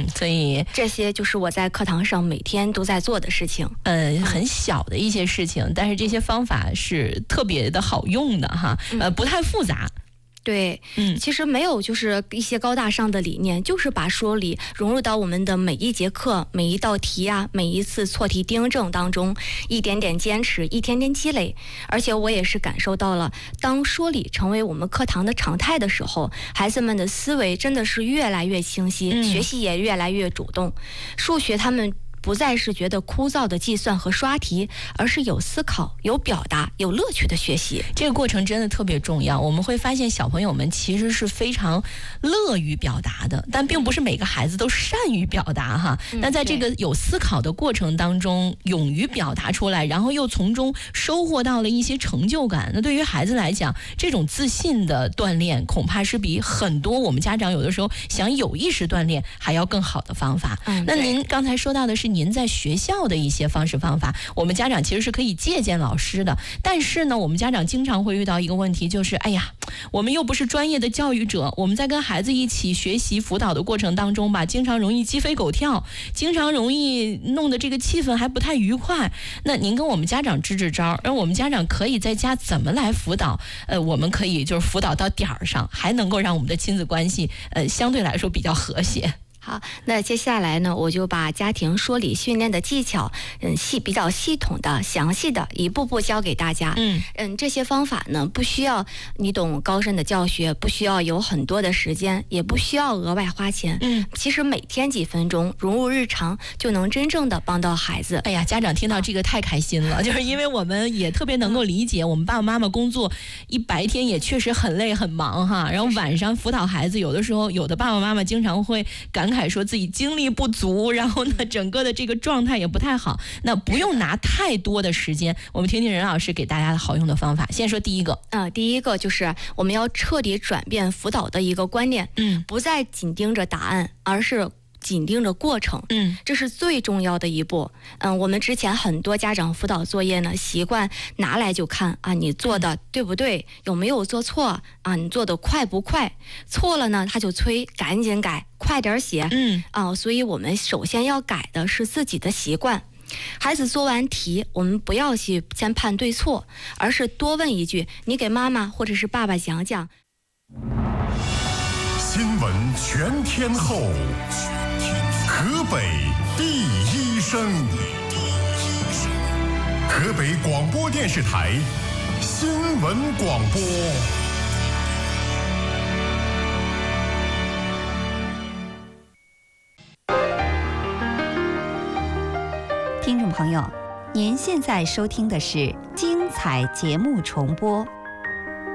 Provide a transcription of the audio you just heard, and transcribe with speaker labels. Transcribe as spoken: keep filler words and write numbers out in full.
Speaker 1: 所以
Speaker 2: 这些就是我在课堂上每天都在做的事情。
Speaker 1: 呃，很小的一些事情，但是这些方法是特别的好用的哈，呃，不太复杂。
Speaker 2: 对，
Speaker 1: 嗯，
Speaker 2: 其实没有就是一些高大上的理念，就是把说理融入到我们的每一节课、每一道题啊、每一次错题订正当中，一点点坚持，一天天积累。而且我也是感受到了，当说理成为我们课堂的常态的时候，孩子们的思维真的是越来越清晰，
Speaker 1: 嗯、
Speaker 2: 学习也越来越主动。数学他们不再是觉得枯燥的计算和刷题，而是有思考、有表达、有乐趣的学习。
Speaker 1: 这个过程真的特别重要。我们会发现小朋友们其实是非常乐于表达的，但并不是每个孩子都善于表达哈。
Speaker 2: 嗯、
Speaker 1: 那在这个有思考的过程当中，勇于表达出来，然后又从中收获到了一些成就感。那对于孩子来讲，这种自信的锻炼，恐怕是比很多我们家长有的时候想有意识锻炼还要更好的方法。
Speaker 2: 嗯、
Speaker 1: 那您刚才说到的是您在学校的一些方式方法，我们家长其实是可以借鉴老师的。但是呢，我们家长经常会遇到一个问题，就是哎呀，我们又不是专业的教育者，我们在跟孩子一起学习辅导的过程当中吧，经常容易鸡飞狗跳，经常容易弄得这个气氛还不太愉快。那您跟我们家长支支招，让我们家长可以在家怎么来辅导？呃，我们可以就是辅导到点儿上，还能够让我们的亲子关系呃相对来说比较和谐。
Speaker 2: 好，那接下来呢，我就把家庭说理训练的技巧，嗯，系比较系统的、详细的，一步步教给大家。
Speaker 1: 嗯
Speaker 2: 嗯，这些方法呢，不需要你懂高深的教学，不需要有很多的时间，也不需要额外花钱。
Speaker 1: 嗯，
Speaker 2: 其实每天几分钟融入日常，就能真正的帮到孩子。
Speaker 1: 哎呀，家长听到这个太开心了，就是因为我们也特别能够理解，我们爸爸妈妈工作一白天也确实很累很忙哈，然后晚上辅导孩子，有的时候有的爸爸妈妈经常会感慨说自己精力不足，然后呢，整个的这个状态也不太好。那不用拿太多的时间，我们听听任老师给大家的好用的方法。先说第一个，
Speaker 2: 呃，第一个就是我们要彻底转变辅导的一个观念，
Speaker 1: 嗯，
Speaker 2: 不再紧盯着答案，而是紧盯着过程，
Speaker 1: 嗯，
Speaker 2: 这是最重要的一步。嗯，我们之前很多家长辅导作业呢，习惯拿来就看啊，你做的对不对，有没有做错啊，你做的快不快，错了呢他就催，赶紧改，快点写，
Speaker 1: 嗯
Speaker 2: 啊，所以我们首先要改的是自己的习惯。孩子做完题，我们不要去先判对错，而是多问一句：“你给妈妈或者是爸爸讲讲。”
Speaker 3: 新闻全天候，河北第一声，河北广播电视台新闻广播。
Speaker 4: 听众朋友，您现在收听的是精彩节目重播。